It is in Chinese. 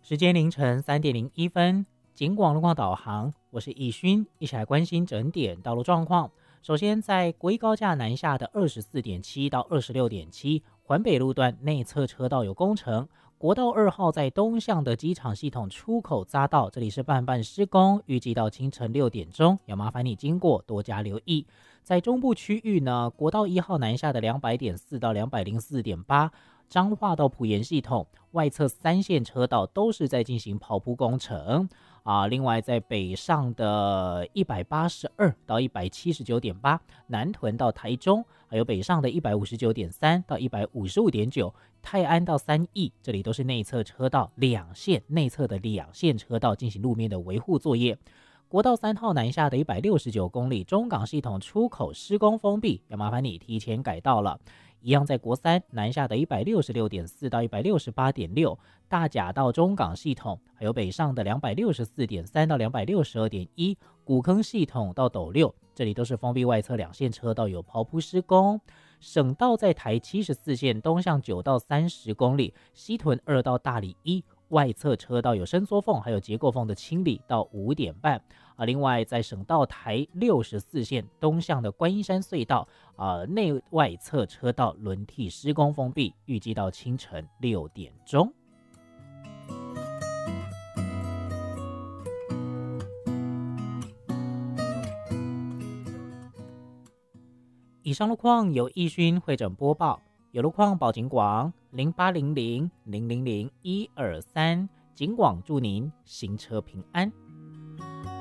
时间凌晨3:01，警广路况导航，我是易勋，一起来关心整点道路状况。首先，在国一高架南下的24.7到26.7环北路段内侧车道有工程，国道2号在东向的机场系统出口匝道，这里是半施工，预计到清晨6点钟，要麻烦你经过多加留意。在中部区域呢，国道1号南下的200.4到204.8。彰化到埔盐系统外侧3线车道都是在进行刨铺工程另外在北上的182到179.8，南屯到台中，还有北上的159.3到155.9，泰安到三义，这里都是内侧车道内侧的两线车道进行路面的维护作业。国道3号南下的169公里，中港系统出口施工封闭，要麻烦你提前改道了。一样在国3南下的166.4到168.6，大甲到中港系统，还有北上的264.3到262.1，古坑系统到斗六，这里都是封闭外侧两线车道有刨铺施工。省道在台74线东向9到30公里，西屯2到大里1，外侧车道有伸缩缝还有结构缝的清理到5点半。另外在省道台64线东向的观音山隧道内外侧车道轮替施工封闭，预计到清晨6点钟。以上路况由易勋会诊播报，有路况报警广0800000123，警广祝您行车平安。